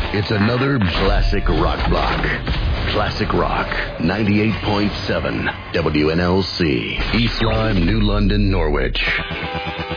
It's another classic rock block. Classic Rock 98.7 WNLC. East Lyme, New London, Norwich.